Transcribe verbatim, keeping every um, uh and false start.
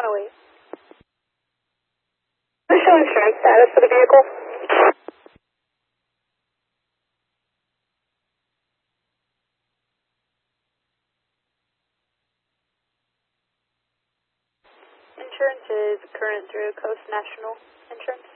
one oh eight. Who's showing insurance status for the vehicle? Insurance is current through Coast National Insurance.